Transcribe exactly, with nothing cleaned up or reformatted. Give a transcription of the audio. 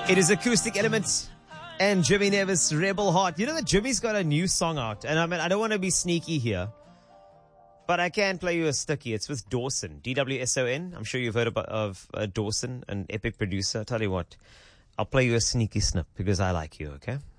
It is Acoustic Elements and Jimmy Nevis, Rebel Heart. You know that Jimmy's got a new song out, and I mean, I don't want to be sneaky here, but I can play you a sticky. It's with Dawson, D W S O N. I'm sure you've heard about, of uh, Dawson, an epic producer. I'll tell you what, I'll play you a sneaky snip because I like you, okay?